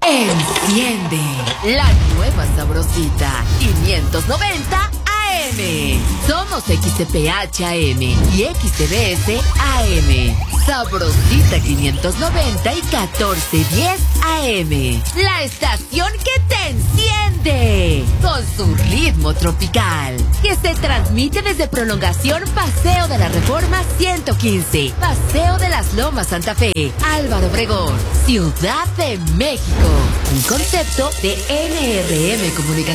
Enciende la nueva sabrosita 590 AM. Somos XCPH AM y XCBS AM. Sabrosita 590 y 1410 AM. La estación que te enciende con su ritmo tropical. Que se transmite desde Prolongación Paseo de la Reforma 115. Paseo de las Lomas Santa Fe. Álvaro Obregón, Ciudad de México. Un concepto de NRM Comunicación.